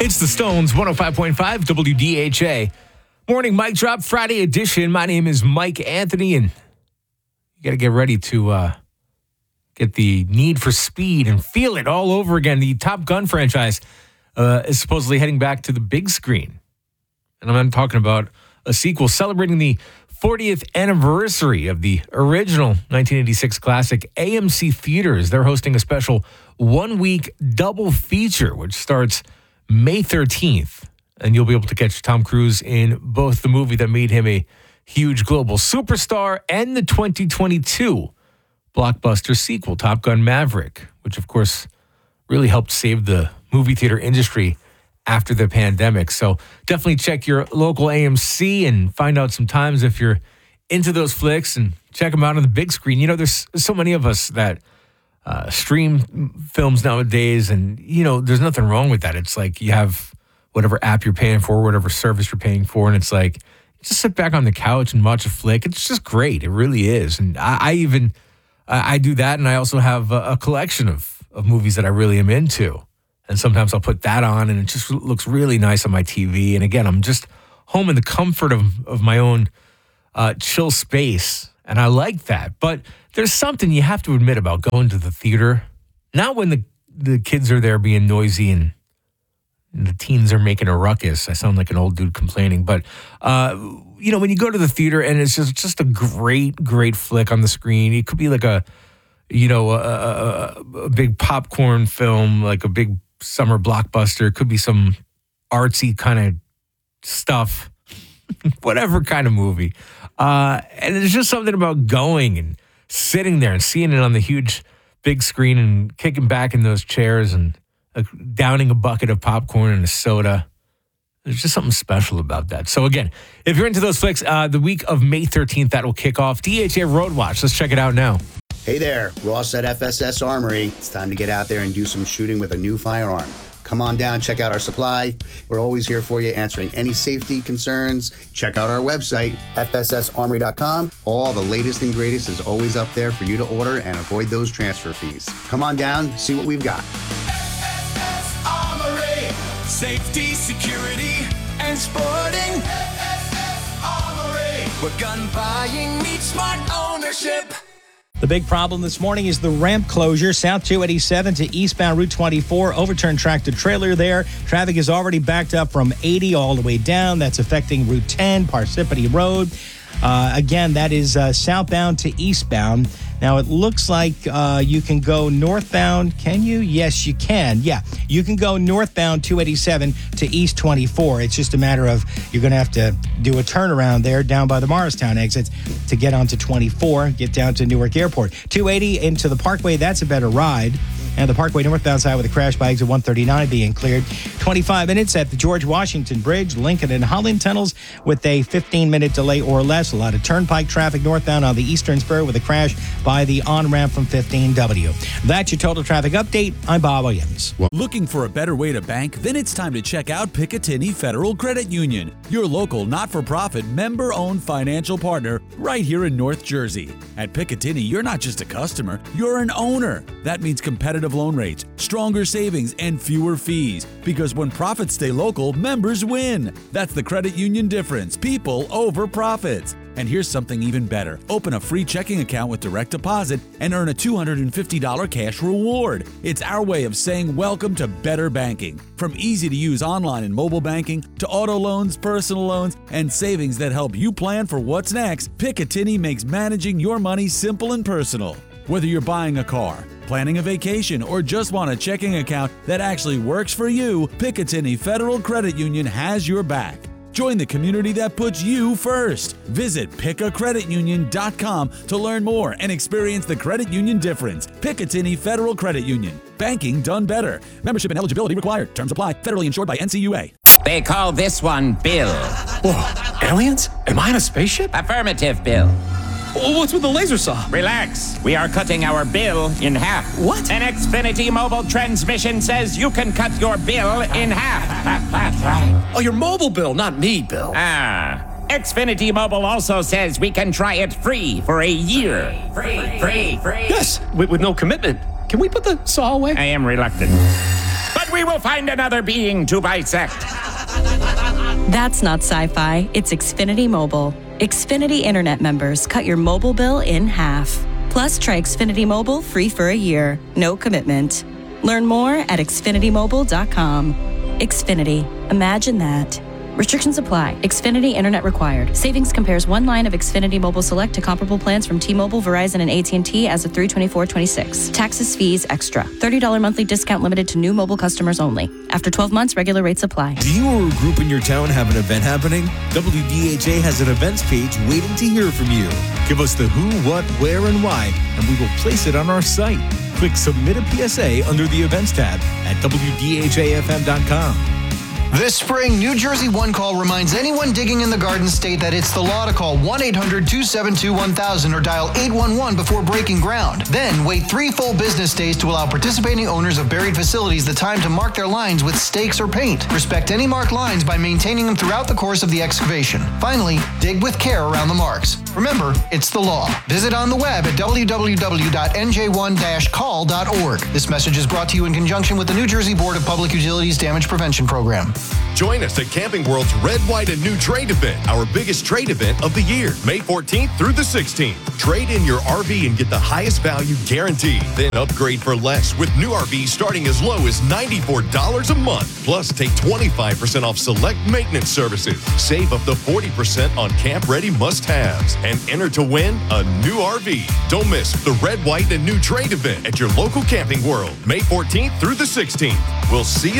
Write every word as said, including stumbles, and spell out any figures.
It's the Stones, one oh five point five W D H A. Morning Mic Drop, Friday edition. My name is Mike Anthony, and you got to get ready to uh, get the need for speed and feel it all over again. The Top Gun franchise uh, is supposedly heading back to the big screen. And I'm talking about a sequel celebrating the fortieth anniversary of the original nineteen eighty-six classic. A M C Theaters, they're hosting a special one-week double feature, which starts May thirteenth. And you'll be able to catch Tom Cruise in both the movie that made him a huge global superstar and the twenty twenty-two blockbuster sequel, Top Gun Maverick, which, of course, really helped save the movie theater industry after the pandemic. So definitely check your local A M C and find out some times if you're into those flicks and check them out on the big screen. You know, there's so many of us that uh, stream films nowadays, and, you know, there's nothing wrong with that. It's like you have whatever app you're paying for, whatever service you're paying for, and it's like, just sit back on the couch and watch a flick. It's just great. It really is. And I, I even, I, I do that, and I also have a, a collection of, of movies that I really am into. And sometimes I'll put that on, and it just looks really nice on my T V. And again, I'm just home in the comfort of, of my own uh, chill space, and I like that. But there's something you have to admit about going to the theater. Not when the, the kids are there being noisy and the teens are making a ruckus. I sound like an old dude complaining. But, uh, you know, when you go to the theater and it's just, just a great, great flick on the screen. It could be like a, you know, a, a, a big popcorn film, like a big summer blockbuster. It could be some artsy kind of stuff, whatever kind of movie. Uh, and there's just something about going and sitting there and seeing it on the huge big screen and kicking back in those chairs and uh, downing a bucket of popcorn and a soda. There's just something special about that. So again, if you're into those flicks, uh, the week of May thirteenth, that will kick off. D H A Road Watch. Let's check it out now. Hey there, Ross at F S S Armory. It's time to get out there and do some shooting with a new firearm. Come on down, check out our supply. We're always here for you, answering any safety concerns. Check out our website, F S S armory dot com. All the latest and greatest is always up there for you to order and avoid those transfer fees. Come on down, see what we've got. F S S Armory, safety, security, and sporting. F S S Armory, where gun buying meets smart ownership. The big problem this morning is the ramp closure, South two eighty-seven to eastbound Route twenty-four. Overturned tractor trailer there. Traffic is already backed up from eighty all the way down. That's affecting Route ten, Parsippany Road. Uh, again, that is uh, southbound to eastbound. Now, it looks like uh, you can go northbound. Can you? Yes, you can. Yeah, you can go northbound two eighty-seven to east twenty-four. It's just a matter of you're going to have to do a turnaround there down by the Morristown exits to get onto twenty-four, get down to Newark Airport. two eighty into the Parkway, that's a better ride. And the Parkway northbound side with a crash by exit one thirty-nine being cleared. twenty-five minutes at the George Washington Bridge, Lincoln and Holland tunnels with a fifteen-minute delay or less. A lot of turnpike traffic northbound on the Eastern Spur with a crash by the on-ramp from fifteen W. That's your total traffic update. I'm Bob Williams. Looking for a better way to bank? Then it's time to check out Picatinny Federal Credit Union, your local not-for-profit member-owned financial partner right here in North Jersey. At Picatinny, you're not just a customer, you're an owner. That means competitive loan rates, stronger savings, and fewer fees. Because when profits stay local, members win. That's the credit union difference. People over profits. And here's something even better. Open a free checking account with direct deposit and earn a two hundred fifty dollars cash reward. It's our way of saying welcome to better banking. From easy-to-use online and mobile banking to auto loans, personal loans, and savings that help you plan for what's next, Picatinny makes managing your money simple and personal. Whether you're buying a car, planning a vacation, or just want a checking account that actually works for you, Picatinny Federal Credit Union has your back. Join the community that puts you first. Visit pick a credit union dot com to learn more and experience the credit union difference. Picatinny Federal Credit Union. Banking done better. Membership and eligibility required. Terms apply. Federally insured by N C U A. They call this one Bill. Whoa, aliens? Am I in a spaceship? Affirmative, Bill. What's with the laser saw? Relax. We are cutting our bill in half. What? An Xfinity mobile transmission says you can cut your bill in half. Oh, your mobile bill, not me, Bill. Ah. Xfinity Mobile also says we can try it free for a year. Free, free, free. Yes, with, with no commitment. Can we put the saw away? I am reluctant. but we will find another being to bisect. That's not sci-fi, it's Xfinity Mobile. Xfinity Internet members cut your mobile bill in half. Plus, try Xfinity Mobile free for a year. No commitment. Learn more at xfinity mobile dot com. Xfinity. Imagine that. Restrictions apply. Xfinity Internet required. Savings compares one line of Xfinity Mobile Select to comparable plans from T-Mobile, Verizon, and A T and T as of three twenty-four twenty-six. Taxes, fees, extra. thirty dollars monthly discount limited to new mobile customers only. After twelve months, regular rates apply. Do you or a group in your town have an event happening? W D H A has an events page waiting to hear from you. Give us the who, what, where, and why, and we will place it on our site. Click Submit a P S A under the Events tab at W D H A F M dot com. This spring, New Jersey One Call reminds anyone digging in the Garden State that it's the law to call one eight hundred two seven two one thousand or dial eight one one before breaking ground. Then wait three full business days to allow participating owners of buried facilities the time to mark their lines with stakes or paint. Respect any marked lines by maintaining them throughout the course of the excavation. Finally, dig with care around the marks. Remember, it's the law. Visit on the web at w w w dot n j one dash call dot org. This message is brought to you in conjunction with the New Jersey Board of Public Utilities Damage Prevention Program. Join us at Camping World's Red, White, and New Trade event, our biggest trade event of the year, May fourteenth through the sixteenth. Trade in your R V and get the highest value guaranteed. Then upgrade for less with new R Vs starting as low as ninety-four dollars a month. Plus, take twenty-five percent off select maintenance services. Save up to forty percent on camp-ready must-haves. And enter to win a new R V. Don't miss the Red, White, and New Trade event at your local Camping World, May fourteenth through the sixteenth. We'll see you